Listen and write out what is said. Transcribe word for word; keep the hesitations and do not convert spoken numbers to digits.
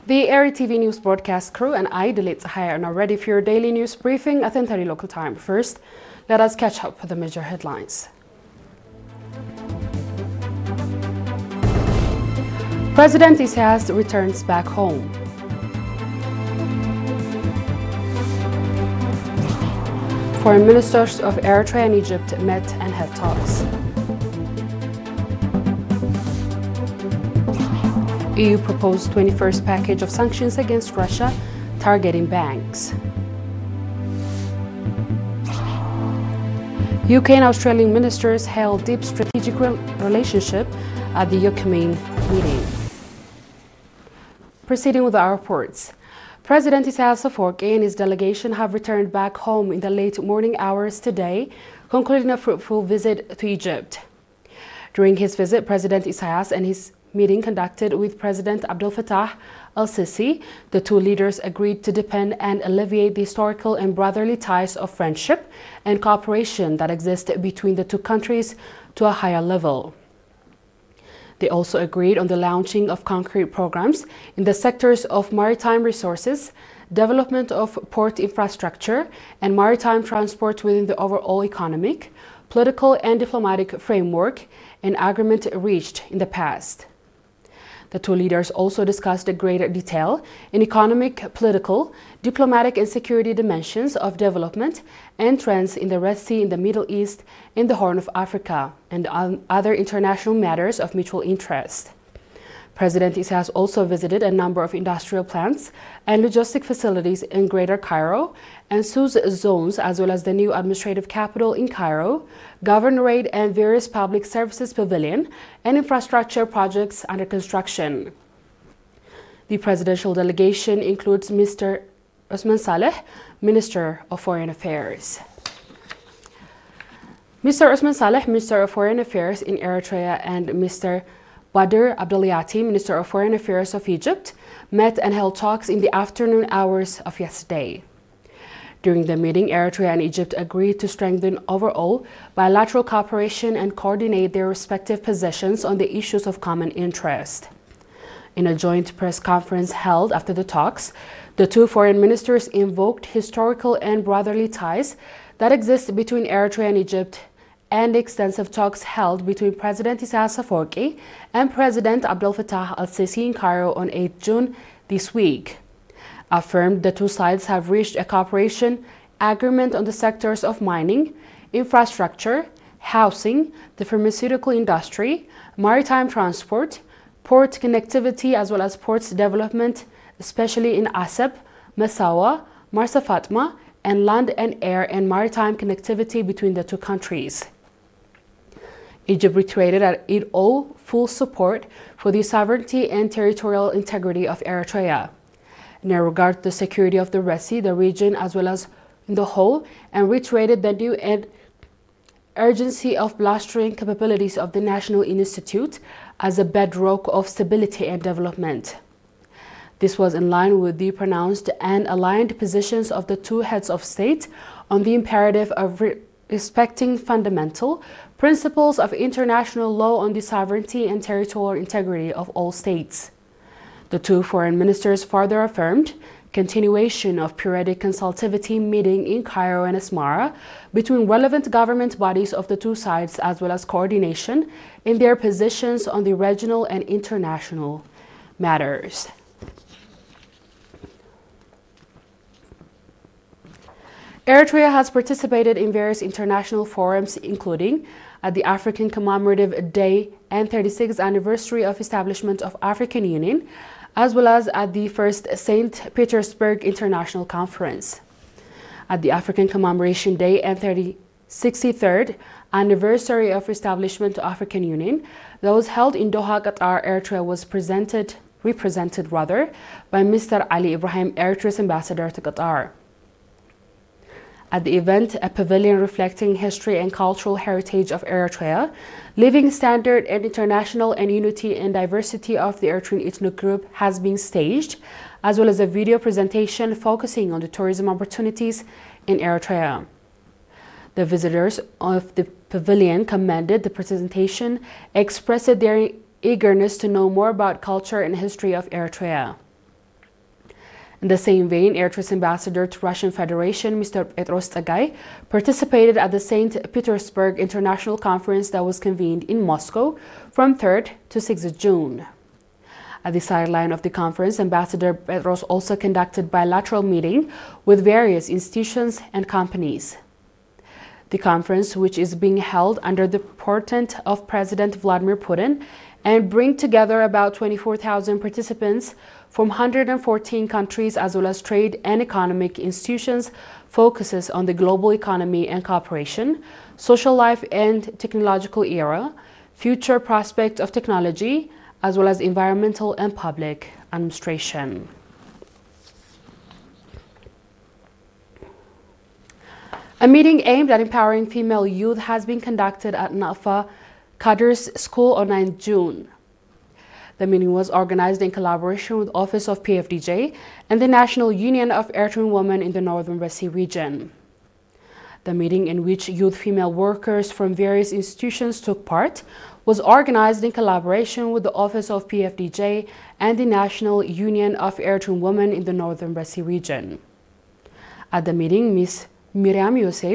The Aeri T V News broadcast crew and I, Delit Zahaya, are now ready for your daily news briefing at ten thirty local time. First, let us catch up with the major headlines. President Isaias returns back home. Foreign ministers of Eritrea and Egypt met and had talks. E U proposed twenty-first package of sanctions against Russia, targeting banks. U K and Australian ministers held deep strategic relationship at the Yucamine meeting. Proceeding with our reports. President Isaias Afwerki and his delegation have returned back home in the late morning hours today, concluding a fruitful visit to Egypt. During his visit, President Isaias and his meeting conducted with President Abdel Fattah al-Sisi, the two leaders agreed to deepen and alleviate the historical and brotherly ties of friendship and cooperation that exist between the two countries to a higher level. They also agreed on the launching of concrete programs in the sectors of maritime resources, development of port infrastructure, and maritime transport within the overall economic, political, and diplomatic framework, an agreement reached in the past. The two leaders also discussed in greater detail in economic, political, diplomatic, and security dimensions of development and trends in the Red Sea, in the Middle East, in the Horn of Africa, and other international matters of mutual interest. President Isaias also visited a number of industrial plants and logistic facilities in Greater Cairo and Suez zones, as well as the new administrative capital in Cairo, governorate, and various public services pavilion and infrastructure projects under construction. The presidential delegation includes Mister Osman Saleh, Minister of Foreign Affairs. Mister Osman Saleh, Minister of Foreign Affairs in Eritrea, and Mister Badr Abdelayati, Minister of Foreign Affairs of Egypt, met and held talks in the afternoon hours of yesterday. During the meeting, Eritrea and Egypt agreed to strengthen overall bilateral cooperation and coordinate their respective positions on the issues of common interest. In a joint press conference held after the talks, the two foreign ministers invoked historical and brotherly ties that exist between Eritrea and Egypt, and extensive talks held between President Isaias Afwerki and President Abdel Fattah al-Sisi in Cairo on eighth June this week. Affirmed the two sides have reached a cooperation agreement on the sectors of mining, infrastructure, housing, the pharmaceutical industry, maritime transport, port connectivity, as well as ports development, especially in Asab, Massawa, Marsa Fatma, and land and air and maritime connectivity between the two countries. Egypt reiterated that it owed full support for the sovereignty and territorial integrity of Eritrea. In regard to the security of the Red Sea, the region, as well as in the whole, and reiterated the new and urgency of bolstering capabilities of the National Institute as a bedrock of stability and development. This was in line with the pronounced and aligned positions of the two heads of state on the imperative of re respecting fundamental principles of international law on the sovereignty and territorial integrity of all states. The two foreign ministers further affirmed continuation of periodic consultative meeting in Cairo and Asmara between relevant government bodies of the two sides, as well as coordination in their positions on the regional and international matters. Eritrea has participated in various international forums, including at the African Commemorative Day and thirty-sixth anniversary of establishment of African Union, as well as at the first Saint Petersburg International Conference. At the African Commemoration Day and sixty-third anniversary of establishment of African Union, that was held in Doha, Qatar, Eritrea was presented, represented rather, by Mister Ali Ibrahim, Eritrea's ambassador to Qatar. At the event, a pavilion reflecting history and cultural heritage of Eritrea, living standard and international and unity and diversity of the Eritrean ethnic group has been staged, as well as a video presentation focusing on the tourism opportunities in Eritrea. The visitors of the pavilion commended the presentation, expressed their eagerness to know more about culture and history of Eritrea. In the same vein, Eritrea's ambassador to Russian Federation, Mister Petros Tsagay, participated at the Saint Petersburg International Conference that was convened in Moscow from third to sixth of June. At the sideline of the conference, Ambassador Petros also conducted bilateral meeting with various institutions and companies. The conference, which is being held under the portent of President Vladimir Putin and bring together about twenty-four thousand participants from one hundred fourteen countries as well as trade and economic institutions, focuses on the global economy and cooperation, social life and technological era, future prospect of technology, as well as environmental and public administration. A meeting aimed at empowering female youth has been conducted at Nafa Kader's School on ninth of June. The meeting was organized in collaboration with the Office of P F D J and the National Union of Eritrean Women in the Northern Red Sea region. The meeting, in which youth female workers from various institutions took part, was organized in collaboration with the Office of P F D J and the National Union of Eritrean Women in the Northern Red Sea region. At the meeting, Miz Miriam Yosef,